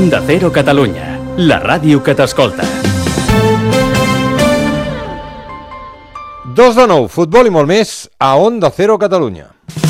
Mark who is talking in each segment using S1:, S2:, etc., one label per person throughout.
S1: Onda Cero Catalunya, la ràdio que t'escolta.
S2: 2 de 9, futbol i molt més a Onda Cero Catalunya.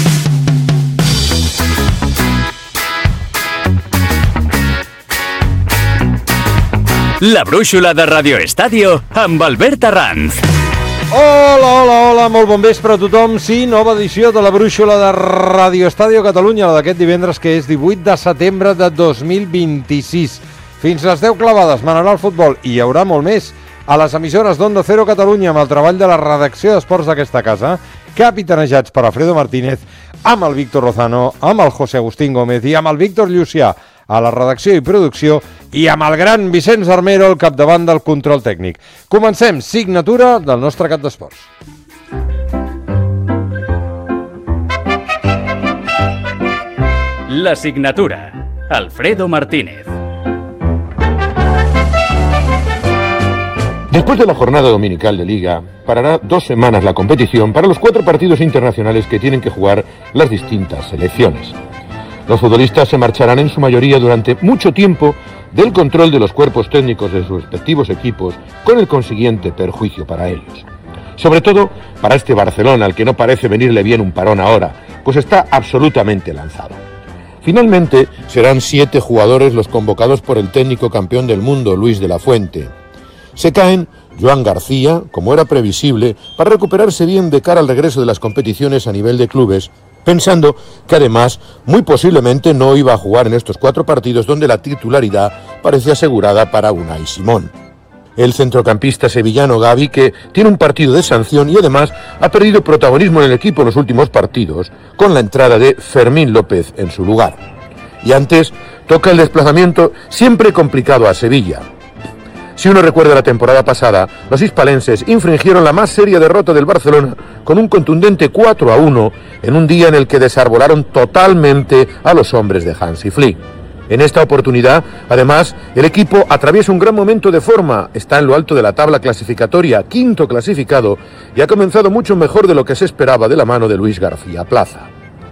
S1: La brúixola de Radio Estadio amb Albert Arranz.
S2: Hola, molt bon vespre a tothom. Sí, nova edició de la brúixola de Radio Estadio Catalunya, la d'aquest divendres, que és 18 de setembre de 2026. Fins les 10 clavades manarà el futbol i hi haurà molt més a les emissores d'Onda Cero Catalunya amb el treball de la redacció d'esports d'aquesta casa, capitanejats per Alfredo Martínez, amb el Víctor Lozano, amb el José Agustín Gómez i amb el Víctor Llucià a la redacció i producció, i amb el gran Vicenç Armero al capdavant del control tècnic. Comencem, signatura del nostre cap d'esports.
S1: La signatura, Alfredo Martínez.
S3: Después de la jornada dominical de Liga, parará 2 semanas la competición para los 4 partidos internacionales que tienen que jugar las distintas selecciones. Los futbolistas se marcharán en su mayoría durante mucho tiempo del control de los cuerpos técnicos de sus respectivos equipos, con el consiguiente perjuicio para ellos. Sobre todo para este Barcelona, al que no parece venirle bien un parón ahora, pues está absolutamente lanzado. Finalmente, serán 7 jugadores los convocados por el técnico campeón del mundo, Luis de la Fuente. Se caen Joan García, como era previsible, para recuperarse bien de cara al regreso de las competiciones a nivel de clubes, pensando que además muy posiblemente no iba a jugar en estos 4 partidos donde la titularidad parece asegurada para Unai Simón. El centrocampista sevillano Gavi, que tiene un partido de sanción y además ha perdido protagonismo en el equipo en los últimos partidos, con la entrada de Fermín López en su lugar. Y antes toca el desplazamiento siempre complicado a Sevilla. Si uno recuerda la temporada pasada, los hispalenses infringieron la más seria derrota del Barcelona con un contundente 4-1 en un día en el que desarbolaron totalmente a los hombres de Hansi Flick. En esta oportunidad, además, el equipo atraviesa un gran momento de forma, está en lo alto de la tabla clasificatoria, 5º clasificado, y ha comenzado mucho mejor de lo que se esperaba de la mano de Luis García Plaza.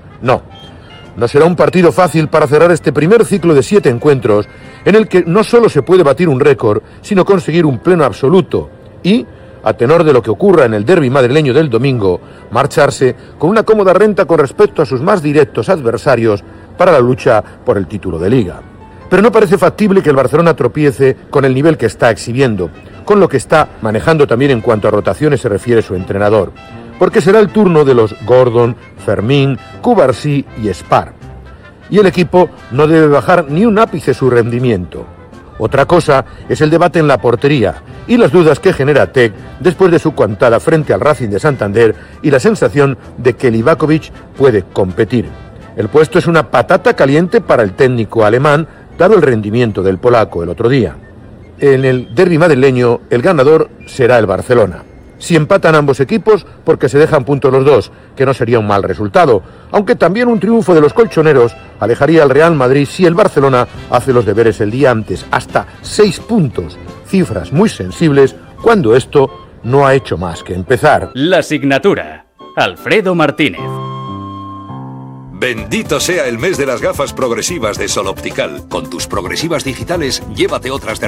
S3: No será un partido fácil para cerrar este primer ciclo de 7 encuentros, en el que no solo se puede batir un récord, sino conseguir un pleno absoluto y, a tenor de lo que ocurra en el derbi madrileño del domingo, marcharse con una cómoda renta con respecto a sus más directos adversarios para la lucha por el título de Liga. Pero no parece factible que el Barcelona tropiece con el nivel que está exhibiendo, con lo que está manejando también en cuanto a rotaciones se refiere su entrenador, porque será el turno de los Gordon, Fermín, Cubarsí y Spar. Y el equipo no debe bajar ni un ápice su rendimiento. Otra cosa es el debate en la portería y las dudas que genera Tec después de su coantada frente al Racing de Santander y la sensación de que Livakovic puede competir. El puesto es una patata caliente para el técnico alemán, dado el rendimiento del polaco el otro día. En el derbi madrileño, el ganador será el Barcelona. Si empatan ambos equipos, porque se dejan puntos los dos, que no sería un mal resultado, aunque también un triunfo de los colchoneros alejaría al Real Madrid si el Barcelona hace los deberes el día antes, hasta 6 puntos, cifras muy sensibles cuando esto no ha hecho más que empezar.
S1: La signatura, Alfredo Martínez.
S4: Bendito sea el mes de las gafas progresivas de Sol Optical. Con tus progresivas digitales, llévate otras de